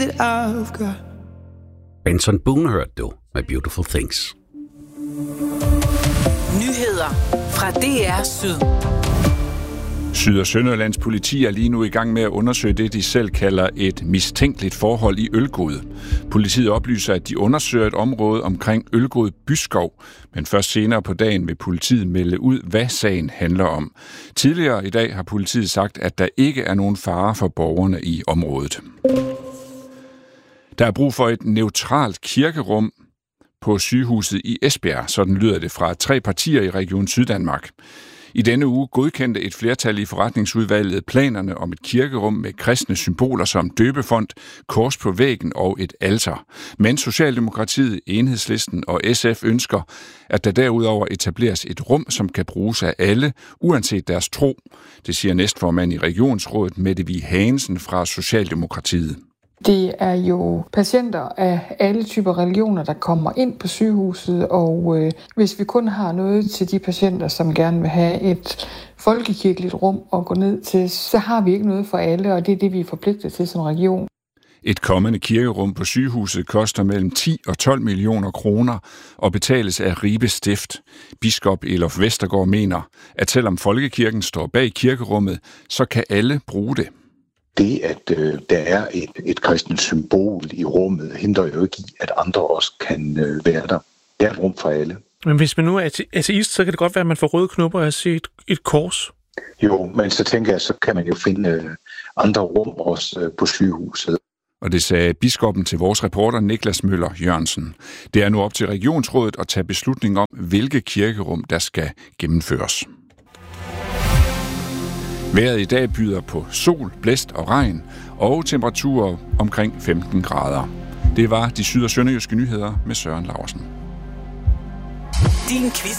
Benson Boone hørte du med Beautiful Things. Nyheder fra DR Syd. Syd- og Sønderjyllands politi er lige nu i gang med at undersøge det, de selv kalder et mistænkeligt forhold i Ølgod. Politiet oplyser, at de undersøger et område omkring Ølgod Byskov, men først senere på dagen vil politiet melde ud, hvad sagen handler om. Tidligere i dag har politiet sagt, at der ikke er nogen fare for borgerne i området. Der er brug for et neutralt kirkerum på sygehuset i Esbjerg, sådan lyder det fra 3 partier i Region Syddanmark. I denne uge godkendte et flertal i forretningsudvalget planerne om et kirkerum med kristne symboler som døbefont, kors på væggen og et alter. Men Socialdemokratiet, Enhedslisten og SF ønsker, at der derudover etableres et rum, som kan bruges af alle, uanset deres tro. Det siger næstformand i Regionsrådet Mette Vig Hagensen fra Socialdemokratiet. Det er jo patienter af alle typer religioner, der kommer ind på sygehuset, og hvis vi kun har noget til de patienter, som gerne vil have et folkekirkeligt rum at gå ned til, så har vi ikke noget for alle, og det er det, vi er forpligtet til som region. Et kommende kirkerum på sygehuset koster mellem 10 og 12 millioner kroner og betales af Ribe Stift. Biskop Elof Vestergaard mener, at selvom folkekirken står bag kirkerummet, så kan alle bruge det. Det, at der er et kristent symbol i rummet, hindrer jo ikke i, at andre også kan være der. Det er et rum for alle. Men hvis man nu er ateist, så kan det godt være, at man får røde knopper af at se et kors. Jo, men så tænker jeg, så kan man jo finde andre rum også på sygehuset. Og det sagde biskoppen til vores reporter Niklas Møller Jørgensen. Det er nu op til Regionsrådet at tage beslutning om, hvilke kirkerum der skal gennemføres. Vejret i dag byder på sol, blæst og regn, og temperaturer omkring 15 grader. Det var de syd- og sønderjyske nyheder med Søren Laursen. Din quiz